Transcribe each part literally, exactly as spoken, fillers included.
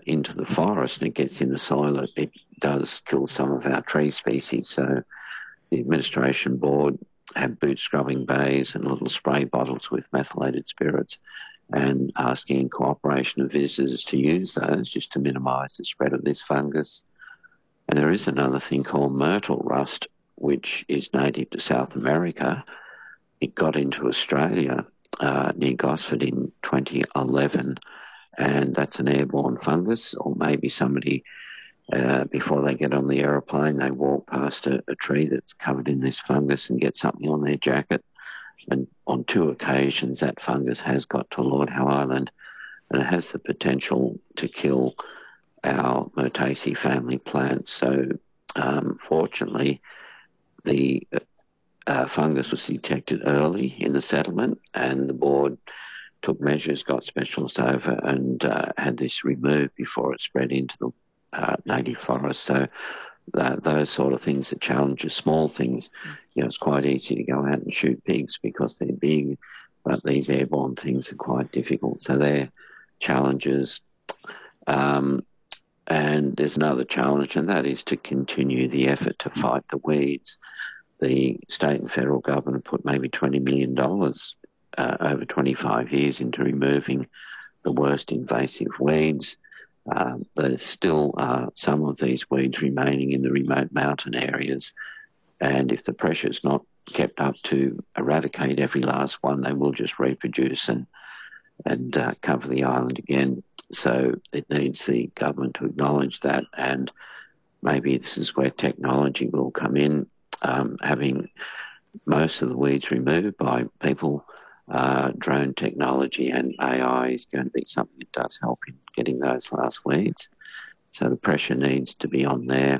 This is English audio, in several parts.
into the forest and it gets in the soil, it, it does kill some of our tree species. So the administration board have boot scrubbing bays and little spray bottles with methylated spirits, and asking in cooperation of visitors to use those just to minimise the spread of this fungus. And there is another thing called myrtle rust, which is native to South America. It got into Australia uh, near Gosford in twenty eleven, and that's an airborne fungus, or maybe somebody, uh, before they get on the aeroplane, they walk past a, a tree that's covered in this fungus and get something on their jacket. And on two occasions, that fungus has got to Lord Howe Island, and it has the potential to kill our Myrtaceae family plants. So, um, fortunately, the uh, fungus was detected early in the settlement, and the board took measures, got specialists over, and uh, had this removed before it spread into the uh, native forest. So that, those sort of things are challenges, small things. You know, it's quite easy to go out and shoot pigs because they're big, but these airborne things are quite difficult. So they're challenges. Um, and there's another challenge, and that is to continue the effort to fight the weeds. The state and federal government put maybe twenty million dollars uh, over twenty-five years into removing the worst invasive weeds. Uh, there's still uh, some of these weeds remaining in the remote mountain areas, and if the pressure's not kept up to eradicate every last one, they will just reproduce and and uh, cover the island again. So it needs the government to acknowledge that, and maybe this is where technology will come in, um, having most of the weeds removed by people. Uh, drone technology and A I is going to be something that does help in getting those last weeds. So the pressure needs to be on there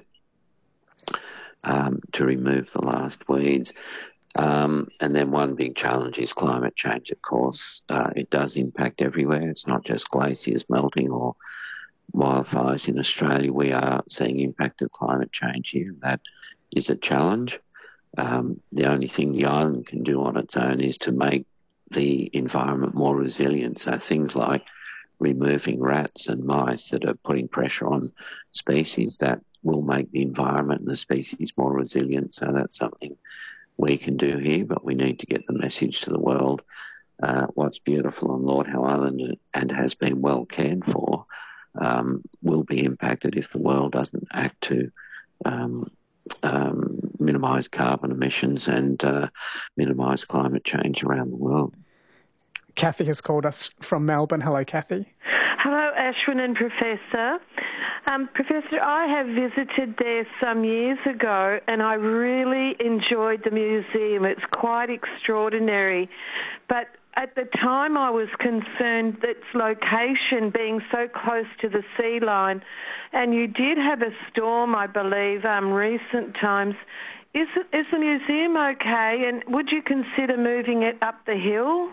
um, to remove the last weeds. Um, and then one big challenge is climate change, of course. Uh, it does impact everywhere. It's not just glaciers melting or wildfires in Australia. We are seeing impact of climate change here. That is a challenge. Um, the only thing the island can do on its own is to make the environment more resilient. So things like removing rats and mice that are putting pressure on species, that will make the environment and the species more resilient. So that's something we can do here, but we need to get the message to the world. Uh, what's beautiful on Lord Howe Island and has been well cared for um, will be impacted if the world doesn't act to um, um, minimise carbon emissions and uh, minimise climate change around the world. Kathy has called us from Melbourne. Hello, Kathy. Hello, Ashwin and Professor. Um, Professor, I have visited there some years ago and I really enjoyed the museum. It's quite extraordinary. But at the time I was concerned that its location being so close to the sea line, and you did have a storm, I believe, um, recent times. Is, is the museum okay, and would you consider moving it up the hill?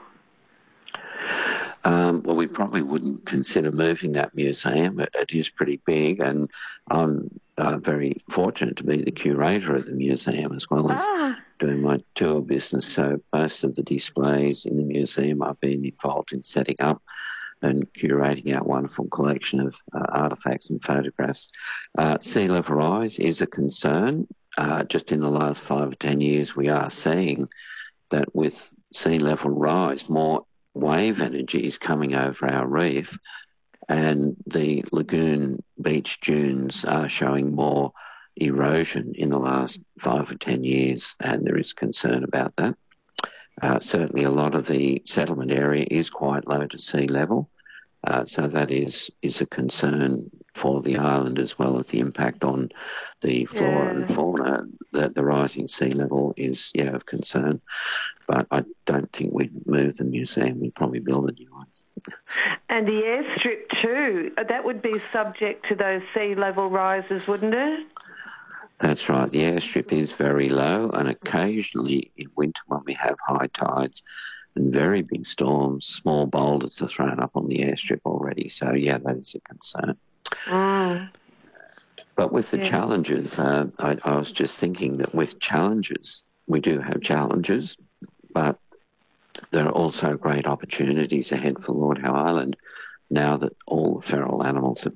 Um, well, we probably wouldn't consider moving that museum. It, it is pretty big, and I'm uh, very fortunate to be the curator of the museum as well as ah. doing my tour business. So most of the displays in the museum I've been involved in setting up and curating our wonderful collection of uh, artefacts and photographs. Uh, sea level rise is a concern. Uh, just in the last five or ten years, we are seeing that with sea level rise, more wave energy is coming over our reef, and the lagoon beach dunes are showing more erosion in the last five or ten years, and there is concern about that. Uh, certainly a lot of the settlement area is quite low to sea level, uh, so that is, is a concern for the island as well as the impact on the flora yeah. and fauna. The, the rising sea level is, yeah, of concern. But I don't think we'd move the museum. We'd probably build a new one. And the airstrip too, that would be subject to those sea level rises, wouldn't it? That's right. The airstrip is very low, and occasionally in winter when we have high tides and very big storms, small boulders are thrown up on the airstrip already. So, yeah, that is a concern. Mm. But with the yeah. challenges, uh, I, I was just thinking that with challenges, we do have challenges, but there are also great opportunities ahead for Lord Howe Island now that all the feral animals have